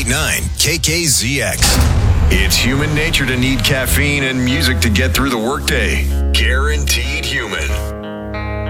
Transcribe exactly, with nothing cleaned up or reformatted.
eight nine K K Z X. It's human nature to need caffeine and music to get through the workday. Guaranteed Human.